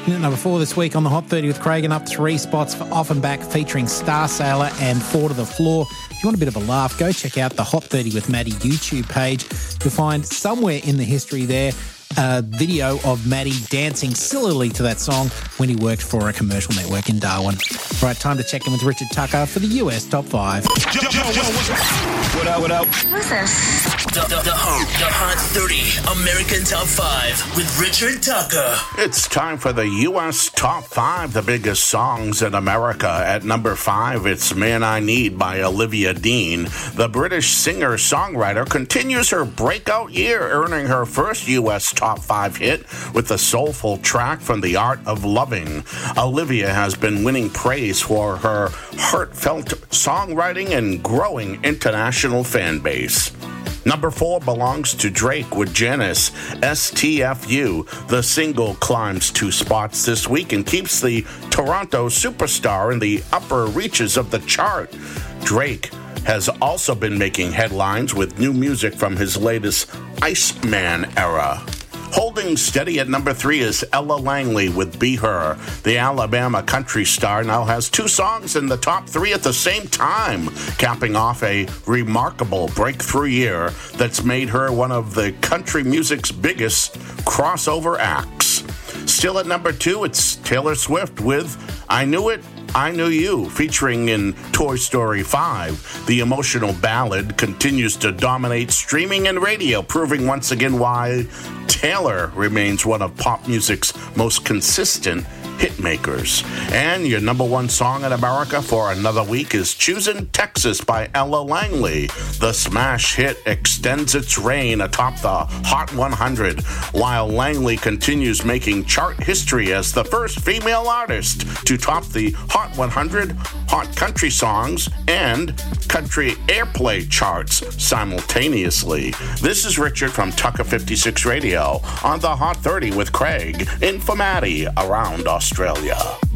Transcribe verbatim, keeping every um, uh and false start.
In at number four this week on the Hot thirty with Craig, and up three spots for Off and Back featuring Star Sailor and Four to the Floor. If you want a bit of a laugh, go check out the Hot thirty with Maddie YouTube page. You'll find somewhere in the history there a video of Maddie dancing sillily to that song when he worked for a commercial network in Darwin. Right, time to check in with Richard Tucker for the U S Top five. Yo, yo, yo, what up, what up? Who's this? The, the, the, hot, the Hot thirty American Top five with Richard Tucker. It's time for the U S Top five, the biggest songs in America. At number five, it's Man I Need by Olivia Dean. The British singer-songwriter continues her breakout year, earning her first U S Top five hit with the soulful track from The Art of Loving. Olivia has been winning praise for her heartfelt songwriting and growing international fan base. Number four belongs to Drake with Janice, S T F U. The single climbs two spots this week and keeps the Toronto superstar in the upper reaches of the chart. Drake has also been making headlines with new music from his latest Iceman era. Holding steady at number three is Ella Langley with Be Her. The Alabama country star now has two songs in the top three at the same time, capping off a remarkable breakthrough year that's made her one of the country music's biggest crossover acts. Still at number two, it's Taylor Swift with I Knew It, I Knew You, featuring in Toy Story five. The emotional ballad continues to dominate streaming and radio, proving once again why Taylor remains one of pop music's most consistent hitmakers. And your number one song in America for another week is Choosing Texas by Ella Langley. The smash hit extends its reign atop the Hot one hundred, while Langley continues making chart history as the first female artist to top the Hot one hundred, Hot Country Songs, and Country Airplay charts simultaneously. This is Richard from Tucker fifty-six Radio on the Hot thirty with Craig in Formati around Australia.